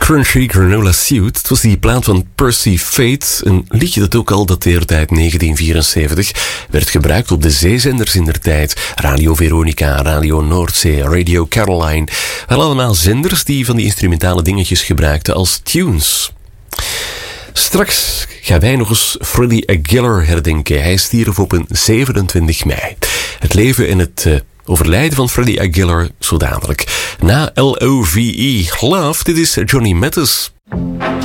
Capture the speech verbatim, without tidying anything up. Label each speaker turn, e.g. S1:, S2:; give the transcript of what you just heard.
S1: Crunchy Granola Suit. Het was die plaat van Percy Fate. Een liedje dat ook al dateert uit negentien vierenzeventig. Werd gebruikt op de zeezenders in der tijd. Radio Veronica, Radio Noordzee, Radio Caroline. Wel allemaal zenders die van die instrumentale dingetjes gebruikten als tunes. Straks gaan wij nog eens Freddie Aguilar herdenken. Hij stierf op een zevenentwintig mei. Het leven en het uh, overlijden van Freddie Aguilar zo dadelijk. Na L O V E, Love, dit is Johnny Mathis.